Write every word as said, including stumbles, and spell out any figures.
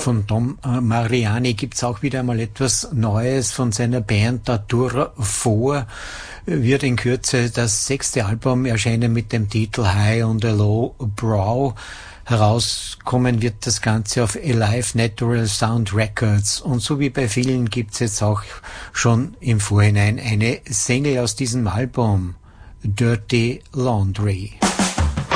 von Tom Mariani gibt's auch wieder einmal etwas Neues von seiner Band Datura vor. Wird in Kürze das sechste Album erscheinen mit dem Titel High on the Low Brow. Herauskommen wird das Ganze auf Alive Natural Sound Records. Und so wie bei vielen gibt's jetzt auch schon im Vorhinein eine Single aus diesem Album, Dirty Laundry.